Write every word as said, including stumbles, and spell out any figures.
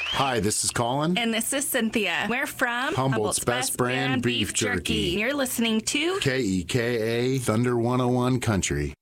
Hi, this is Colin. And this is Cynthia. We're from Humboldt's Best Brand Beef Jerky. You're listening to K E K A Thunder one oh one Country.